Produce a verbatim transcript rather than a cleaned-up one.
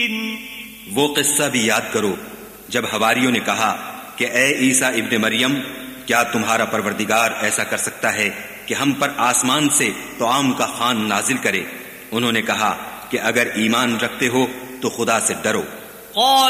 वो किस्सा भी याद करो जब हवारियों ने कहा कि ए ईसा इब्ने मरियम, क्या तुम्हारा परवरदिगार ऐसा कर सकता है कि हम पर आसमान से तोआम का खान नाजिल करे? उन्होंने कहा कि अगर ईमान रखते हो तो खुदा से डरो।